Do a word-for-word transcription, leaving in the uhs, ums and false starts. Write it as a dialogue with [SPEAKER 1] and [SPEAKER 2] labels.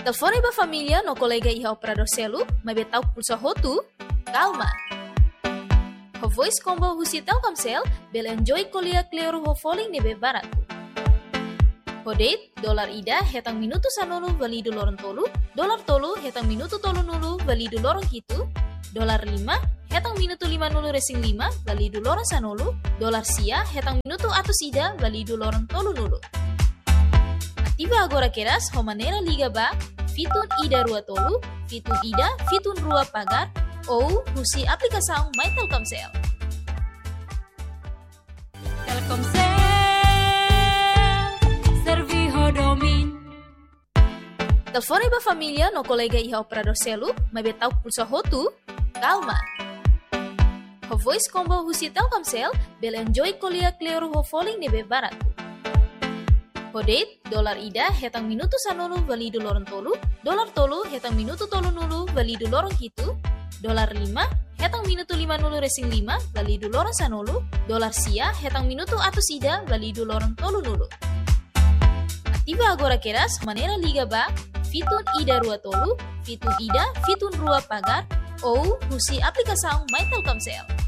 [SPEAKER 1] Telefone ba família no colega iha operador celu, mas betau pulsa hotu? Calma! Ho voice combo husi Telkomsel, bel enjoy kuliah kleru ho falling nebe baratu. Ho date, dolar ida hetang minuto sanulu validu lorong tolu, dolar tolu hetang minuto tolu nulu validu lorong hitu, dolar lima hetang minuto lima nulu resing lima validu lorong sanulu, dolar sia hetang minuto atus ida validu lorong tolu nulu. Aktiva agora keras ho manera liga ba, fitun ida rua tolu, fitun ida, fitun rua pagar, ou husi aplikasaung My Telkomsel.
[SPEAKER 2] Telkomsel, servi hodomin.
[SPEAKER 1] Telefone ba família no colega iha operador celu, mas betau pulsa hotu? Calma! Ho voice combo husi Telkomsel, bel enjoy kuliah kleru ho falling nebe baratu. Ho date, dolar ida hetang minuto sanulu validu lorong tolu, dolar tolu hetang minuto tolu nulu validu lorong hitu, dolar lima hetang minuto lima nulu resing lima validu lorong sanulu, dolar sia hetang minuto atus ida validu lorong tolu nulu. Aktiva agora keras manera liga ba, fitun ida rua tolu, fitun ida, fitun rua pagar, ou husi aplikasaung My Telkomsel.